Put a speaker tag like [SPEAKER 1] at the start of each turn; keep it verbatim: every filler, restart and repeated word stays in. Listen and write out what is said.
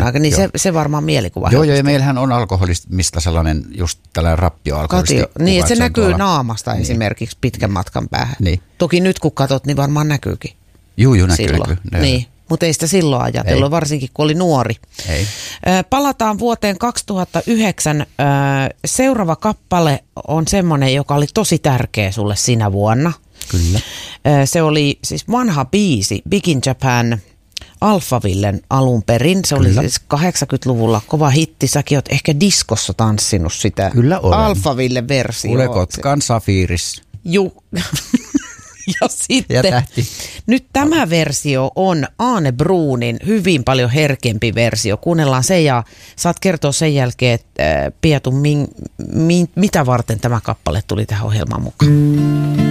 [SPEAKER 1] aika, niin se, se varmaan mielikuva.
[SPEAKER 2] Joo, joo, ja meillähän on alkoholista sellainen just tällainen rappioalkoholisti.
[SPEAKER 1] Niin, että se, se näkyy tuolla naamasta niin esimerkiksi pitkän matkan päähän. Niin. Toki nyt kun katsot, niin varmaan näkyykin.
[SPEAKER 2] Juu, juu, näkyy, näkyy.
[SPEAKER 1] Niin. Mutta ei sitä silloin ajatellut, ei. Varsinkin kun oli nuori.
[SPEAKER 2] Ei.
[SPEAKER 1] Palataan vuoteen kaksituhattayhdeksän. Seuraava kappale on semmoinen, joka oli tosi tärkeä sulle sinä vuonna.
[SPEAKER 2] Kyllä.
[SPEAKER 1] Se oli siis vanha biisi, Big in Japan, Alphavillen alun perin. Se Kyllä. oli siis kahdeksankymmentäluvulla kova hitti. Säkin oot ehkä diskossa tanssinut sitä.
[SPEAKER 2] Kyllä olen.
[SPEAKER 1] Alphavillen versio.
[SPEAKER 2] Kuule Kotkan Safiiris.
[SPEAKER 1] Juu. Ja sitten
[SPEAKER 2] ja
[SPEAKER 1] nyt tämä versio on Aane Bruunin hyvin paljon herkempi versio. Kuunnellaan se ja saat kertoa sen jälkeen, että äh, Piatu, min, min, mitä varten tämä kappale tuli tähän ohjelmaan mukaan.